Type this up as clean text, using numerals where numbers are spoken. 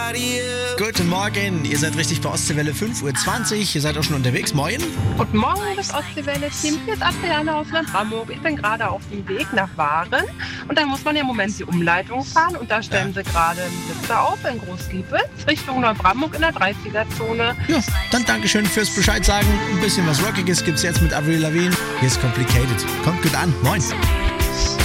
Guten Morgen, ihr seid richtig bei Ostseewelle 5:20 Uhr. Ihr seid auch schon unterwegs. Moin. Guten Morgen, das Ostseewelle-Team. Hier ist Adriana aus Hamburg. Ich bin gerade auf dem Weg nach Waren. Und dann muss man ja im Moment die Umleitung fahren. Und da stellen sie gerade einen Blitzer auf in Großliebitz Richtung Neubrandenburg in der 30er-Zone. Ja, dann Dankeschön fürs Bescheid sagen. Ein bisschen was Rockiges gibt's jetzt mit Avril Lavigne. Hier ist Complicated. Kommt gut an. Moin.